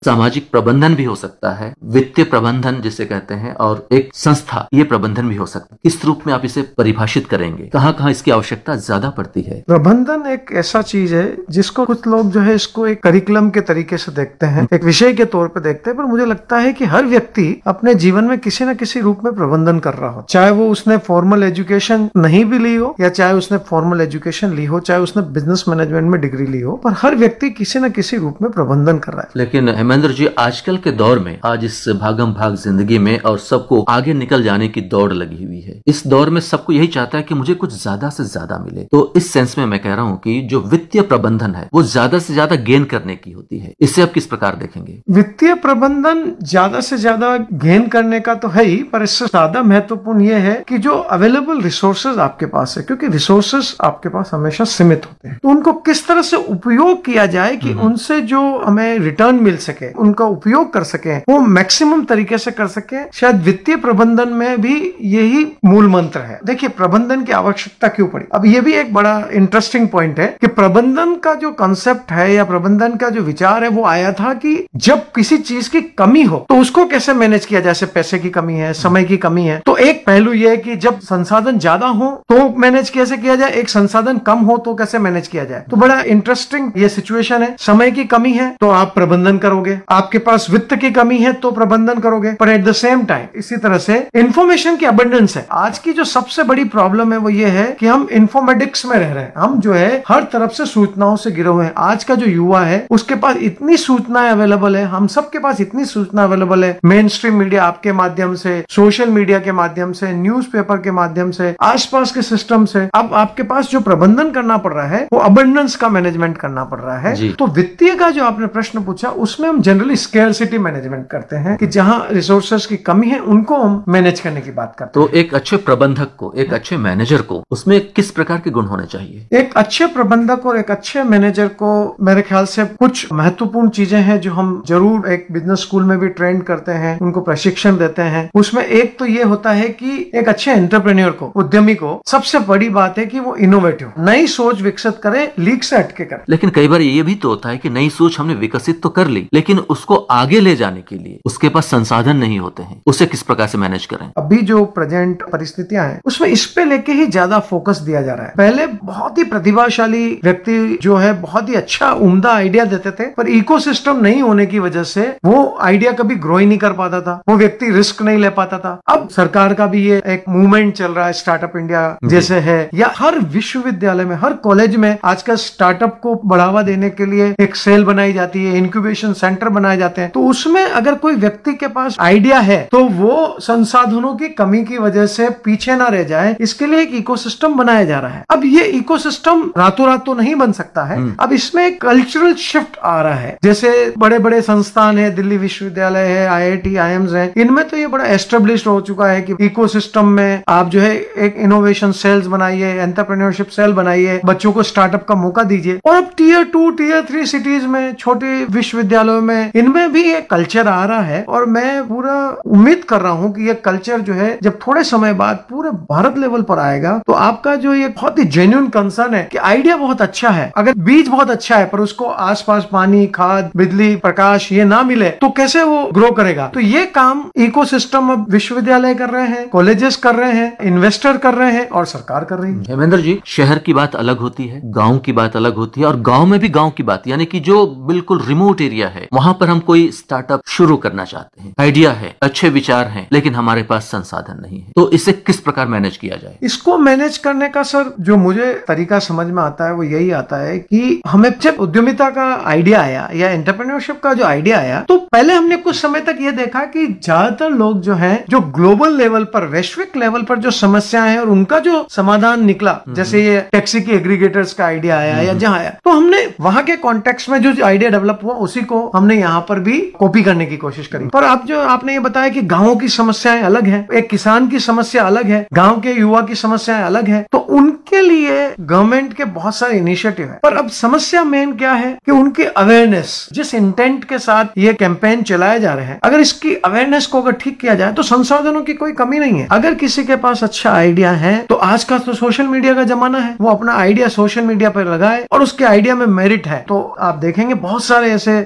सामाजिक प्रबंधन भी हो सकता है, वित्तीय प्रबंधन जिसे कहते हैं, और एक संस्था, ये प्रबंधन भी हो सकता है। किस रूप में आप इसे परिभाषित करेंगे? कहाँ कहाँ इसकी आवश्यकता ज्यादा पड़ती है? प्रबंधन एक ऐसा चीज है जिसको कुछ लोग जो है इसको एक करिकुलम के तरीके से देखते हैं, एक विषय के तौर पे देखते हैं, पर मुझे लगता है कि हर व्यक्ति अपने जीवन में किसी न किसी रूप में प्रबंधन कर रहा हो, चाहे वो उसने फॉर्मल एजुकेशन नहीं भी ली हो या चाहे उसने फॉर्मल एजुकेशन ली हो, चाहे उसने बिजनेस मैनेजमेंट में डिग्री ली हो, पर हर व्यक्ति किसी न किसी रूप में प्रबंधन कर रहा है। लेकिन हेमेंद्र जी, आजकल के दौर में, आज इस भागम भाग जिंदगी में और सबको आगे निकल जाने की दौड़ लगी हुई है, इस दौर में सबको यही चाहता है कि मुझे कुछ ज्यादा से ज्यादा मिले। तो इस सेंस में मैं कह रहा हूं कि जो वित्तीय प्रबंधन है वो ज्यादा से ज्यादा गेन करने की होती है। इससे आप किस प्रकार देखेंगे? वित्तीय प्रबंधन ज्यादा से ज्यादा गेन करने का तो है ही, पर इससे ज्यादा महत्वपूर्ण यह है कि जो अवेलेबल रिसोर्सेज आपके पास है, क्योंकि रिसोर्सेज आपके पास हमेशा सीमित होते हैं, तो उनको किस तरह से उपयोग किया जाए कि उनसे जो हमें रिटर्न मिल सके, उनका उपयोग कर सके, वो मैक्सिमम तरीके से कर सके। शायद वित्तीय प्रबंधन में भी यही मूल मंत्र है। देखिए, प्रबंधन की आवश्यकता क्यों पड़ी? अब ये भी एक बड़ा इंटरेस्टिंग पॉइंट है कि प्रबंधन का जो कॉन्सेप्ट है या प्रबंधन का जो विचार है वो आया था कि जब किसी चीज की कमी हो तो उसको कैसे मैनेज किया, जैसे पैसे की कमी है, समय की कमी है, तो एक पहलू यह है कि जब संसाधन ज्यादा हो तो मैनेज कैसे किया जाए, एक संसाधन कम हो तो कैसे मैनेज किया जाए। तो बड़ा इंटरेस्टिंग ये सिचुएशन है। समय की कमी है तो आप प्रबंधन करोगे, आपके पास वित्त की कमी है तो प्रबंधन करोगे, पर एट द सेम टाइम इसी तरह से इंफॉर्मेशन की अबंडेंस है। आज की जो सबसे बड़ी प्रॉब्लम है वो ये है कि हम इंफॉर्मेटिक्स में रह रहे हैं, हम जो है हर तरफ से सूचनाओं से घिरे हुए हैं। आज का जो युवा है उसके पास इतनी सूचनाएं अवेलेबल है, हम सबके पास इतनी सूचना अवेलेबल है, मेन स्ट्रीम मीडिया आपके माध्यम से, सोशल मीडिया के माध्यम से, न्यूज़पेपर के माध्यम से, आसपास के सिस्टम से। अब आपके पास जो प्रबंधन करना पड़ रहा है वो अबंडेंस का मैनेजमेंट करना पड़ रहा है। तो वित्तीय का जो आपने प्रश्न पूछा उसमें हम जनरली स्केर्सिटी मैनेजमेंट करते हैं कि जहां रिसोर्सेज की कमी है उनको हम मैनेज करने की बात करते हैं। तो एक अच्छे प्रबंधक को, एक अच्छे मैनेजर को उसमें किस प्रकार के गुण होने चाहिए? एक अच्छे प्रबंधक और एक अच्छे मैनेजर को मेरे ख्याल से कुछ महत्वपूर्ण चीजें हैं जो हम जरूर एक बिजनेस स्कूल में भी ट्रेन करते हैं, उनको प्रशिक्षण देते हैं। उसमें एक तो ये होता है कि एक अच्छे एंटरप्रेन्योर को, उद्यमी को, सबसे बड़ी बात है कि वो इनोवेटिव, नई सोच विकसित करे, लीक से हटके करे। लेकिन कई बार ये भी तो होता है कि नई सोच हमने विकसित तो कर ली, लेकिन उसको आगे ले जाने के लिए उसके पास संसाधन नहीं होते हैं। उसे किस प्रकार से मैनेज करें? अभी जो प्रेजेंट परिस्थितियां हैं उसमें इस पे लेके ही ज्यादा फोकस दिया जा रहा है। पहले बहुत ही प्रतिभाशाली व्यक्ति जो है बहुत ही अच्छा उम्दा आइडिया देते थे, पर इकोसिस्टम नहीं होने की वजह से वो आइडिया कभी ग्रो ही नहीं कर पाता था, वो व्यक्ति रिस्क नहीं ले पाता था। अब सरकार का भी ये एक मूवमेंट चल रहा है, स्टार्टअप इंडिया जैसे है, या हर विश्वविद्यालय में, हर कॉलेज में आजकल स्टार्टअप को बढ़ावा देने के लिए एक सेल बनाई जाती है, इंक्यूबेशन सेंटर बनाए जाते हैं। तो उसमें अगर कोई व्यक्ति के पास आइडिया है तो वो संसाधनों की कमी की वजह से पीछे ना रह जाए, इसके लिए एक इकोसिस्टम बनाया जा रहा है। अब ये इकोसिस्टम रातों रात तो नहीं बन सकता है, अब इसमें एक कल्चरल शिफ्ट आ रहा है। जैसे बड़े बड़े संस्थान है, दिल्ली विश्वविद्यालय है, IIT, IIMs है, इनमें तो ये बड़ा एस्टेब्लिश हो चुका है कि इकोसिस्टम में आप जो है एक इनोवेशन सेल्स बनाइए, एंटरप्रेन्योरशिप सेल बनाइए, बच्चों को स्टार्टअप का मौका दीजिए। और अब Tier 2, Tier 3 सिटीज में, छोटे विश्वविद्यालयों में, इनमें भी एक कल्चर आ रहा है। और मैं पूरा उम्मीद कर रहा हूं कि ये कल्चर जो है जब थोड़े समय बाद पूरे भारत लेवल पर आएगा तो आपका जो ये बहुत ही जेन्युइन कंसर्न है कि आइडिया बहुत अच्छा है, अगर बीज बहुत अच्छा है पर उसको आसपास पानी, खाद, बिजली, प्रकाश ये ना मिले तो कैसे वो ग्रो करेगा। तो ये काम इकोसिस्टम अब विश्वविद्यालय कर रहे हैं, कॉलेजेस कर रहे हैं, इन्वेस्टर कर रहे हैं और सरकार कर रही है। हेमेंद्र जी, शहर की बात अलग होती है, गांव की बात अलग होती है, और गांव में भी गांव की बात, यानी कि जो बिल्कुल रिमोट एरिया है वहां पर हम कोई स्टार्टअप शुरू करना चाहते हैं, आइडिया है, अच्छे विचार हैं, लेकिन हमारे पास संसाधन नहीं है। तो इसे किस प्रकार मैनेज किया जाए? इसको मैनेज करने का सर जो मुझे तरीका समझ में आता है वो यही आता है कि हमें जब उद्यमिता का आइडिया आया या एंटरप्रेन्योरशिप का जो आइडिया आया तो पहले हमने कुछ समय तक ये देखा कि ज्यादातर लोग जो हैं, जो ग्लोबल लेवल पर, वैश्विक लेवल पर जो समस्याएं हैं और उनका जो समाधान निकला, जैसे ये टैक्सी की एग्रीगेटर्स का आइडिया आया या जहां आया, तो हमने वहां के कॉन्टेक्स्ट में जो आइडिया डेवलप हुआ उसी को हमने यहाँ पर भी कॉपी करने की कोशिश करी। पर अब जो आपने ये बताया कि गाँव की समस्याएं अलग है, एक किसान की समस्या अलग है, गाँव के युवा की समस्याएं अलग है, तो उनके लिए गवर्नमेंट के बहुत सारे इनिशिएटिव है। पर अब समस्या मेन क्या है कि उनकी अवेयरनेस, जिस इंटेंट के साथ ये कैंपेन चलाए जा रहे हैं, अगर इसकी अवेयरनेस को अगर ठीक किया जाए तो संसाधनों की कोई कमी नहीं है। अगर किसी के पास अच्छा आइडिया है तो आज का तो सोशल मीडिया का जमाना है, वो अपना आइडिया सोशल मीडिया पर लगाए और उसके आइडिया में मेरिट है तो आप देखेंगे बहुत सारे ऐसे सक्सेस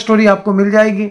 स्टोरी आपको मिल जाएगी।